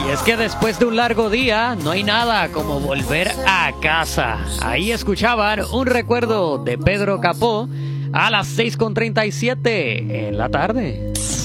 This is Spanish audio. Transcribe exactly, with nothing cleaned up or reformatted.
Y es que después de un largo día no hay nada como volver a casa. Ahí escuchaban un recuerdo de Pedro Capó a las seis con treinta y siete en la tarde.